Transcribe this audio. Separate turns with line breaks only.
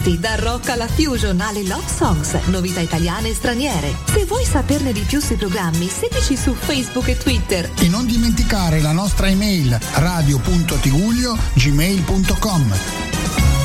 artisti, dal rock alla fusion alle love songs, novità italiane e straniere. Se vuoi saperne di più sui programmi, seguici su Facebook e Twitter.
E non dimenticare la nostra email radio.tiguglio@gmail.com.